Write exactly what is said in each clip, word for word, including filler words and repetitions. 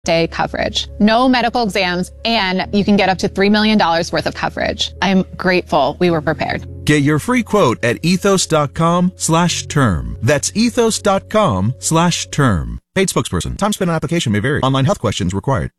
day coverage, no medical exams, and you can get up to three million dollars worth of coverage. I'm grateful we were prepared. Get your free quote at ethos.com slash term. That's ethos.com slash term. Paid spokesperson. Time spent on application may vary. Online health questions required.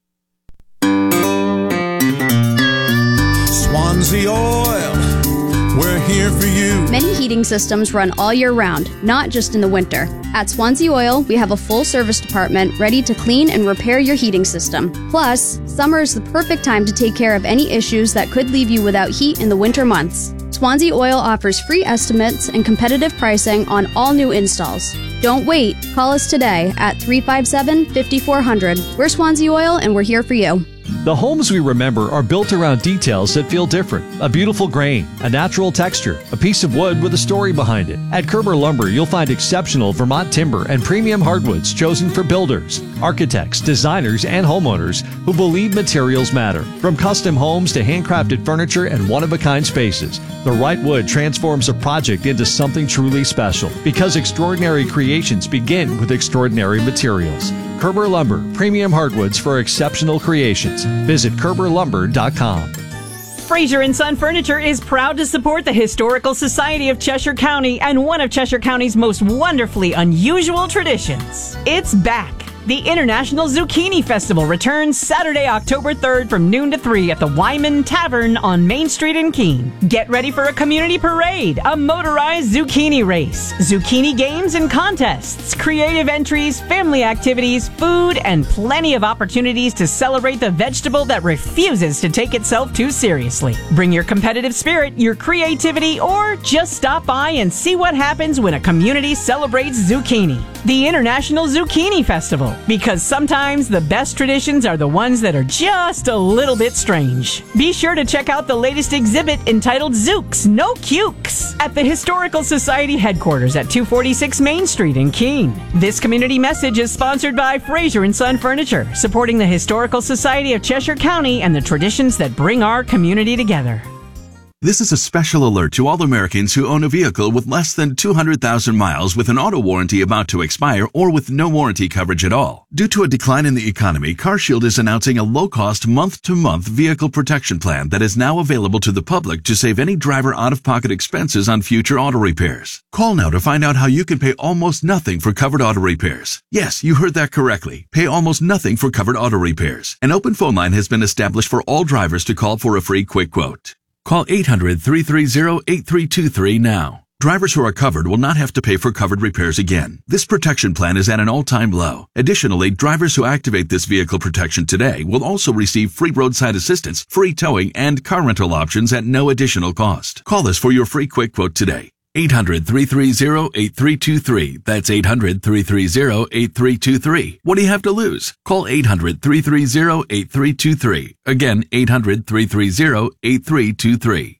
Swansea Oil. We're here for you. Many heating systems run all year round, not just in the winter. At Swansea Oil, we have a full service department ready to clean and repair your heating system. Plus, summer is the perfect time to take care of any issues that could leave you without heat in the winter months. Swansea Oil offers free estimates and competitive pricing on all new installs. Don't wait. Call us today at three five seven, five four zero zero. We're Swansea Oil, and we're here for you. The homes we remember are built around details that feel different. A beautiful grain, a natural texture, a piece of wood with a story behind it. At Kerber Lumber, you'll find exceptional Vermont timber and premium hardwoods chosen for builders, architects, designers, and homeowners who believe materials matter. From custom homes to handcrafted furniture and one-of-a-kind spaces, the right wood transforms a project into something truly special. Because extraordinary creations begin with extraordinary materials. Kerber Lumber, premium hardwoods for exceptional creations. Visit kerber lumber dot com. Fraser and Son Furniture is proud to support the Historical Society of Cheshire County and one of Cheshire County's most wonderfully unusual traditions. It's back. The International Zucchini Festival returns Saturday, October third from noon to three at the Wyman Tavern on Main Street in Keene. Get ready for a community parade, a motorized zucchini race, zucchini games and contests, creative entries, family activities, food, and plenty of opportunities to celebrate the vegetable that refuses to take itself too seriously. Bring your competitive spirit, your creativity, or just stop by and see what happens when a community celebrates zucchini. The International Zucchini Festival. Because sometimes the best traditions are the ones that are just a little bit strange. Be sure to check out the latest exhibit entitled Zooks, No Cukes at the Historical Society headquarters at two forty-six Main Street in Keene. This community message is sponsored by Fraser and Son Furniture, supporting the Historical Society of Cheshire County and the traditions that bring our community together. This is a special alert to all Americans who own a vehicle with less than two hundred thousand miles with an auto warranty about to expire or with no warranty coverage at all. Due to a decline in the economy, CarShield is announcing a low-cost month-to-month vehicle protection plan that is now available to the public to save any driver out-of-pocket expenses on future auto repairs. Call now to find out how you can pay almost nothing for covered auto repairs. Yes, you heard that correctly. Pay almost nothing for covered auto repairs. An open phone line has been established for all drivers to call for a free quick quote. Call eight hundred, three three zero, eight three two three now. Drivers who are covered will not have to pay for covered repairs again. This protection plan is at an all-time low. Additionally, drivers who activate this vehicle protection today will also receive free roadside assistance, free towing, and car rental options at no additional cost. Call us for your free quick quote today. eight hundred, three three zero, eight three two three. That's eight hundred, three three zero, eight three two three. What do you have to lose? Call eight hundred, three three zero, eight three two three. Again, eight hundred, three three zero, eight three two three.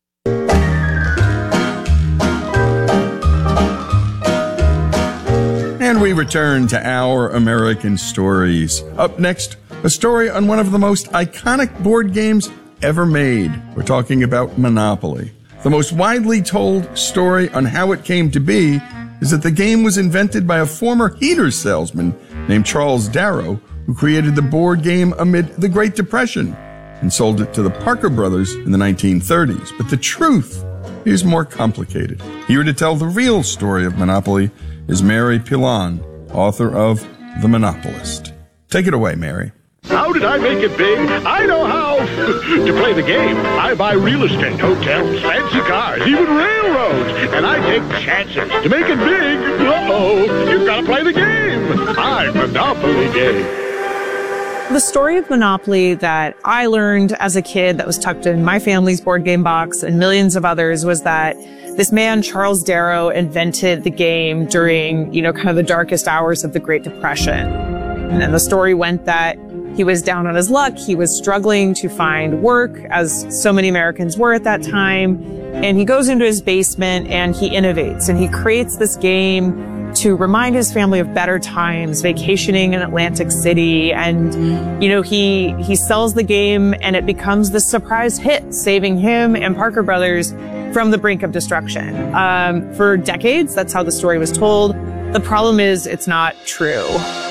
And we return to Our American Stories. Up next, a story on one of the most iconic board games ever made. We're talking about Monopoly. The most widely told story on how it came to be is that the game was invented by a former heater salesman named Charles Darrow, who created the board game amid the Great Depression and sold it to the Parker Brothers in the nineteen thirties. But the truth is more complicated. Here to tell the real story of Monopoly is Mary Pilon, author of The Monopolist. Take it away, Mary. How did I make it big? I know how. To play the game, I buy real estate, hotels, fancy cars, even railroads, and I take chances. To make it big, uh-oh, you've got to play the game. I'm Monopoly Game. The story of Monopoly that I learned as a kid that was tucked in my family's board game box and millions of others was that this man, Charles Darrow, invented the game during, you know, kind of the darkest hours of the Great Depression. And then the story went that he was down on his luck. He was struggling to find work, as so many Americans were at that time. And he goes into his basement and he innovates and he creates this game to remind his family of better times, vacationing in Atlantic City. And, you know, he, he sells the game and it becomes this surprise hit, saving him and Parker Brothers from the brink of destruction. Um, for decades, that's how the story was told. The problem is it's not true.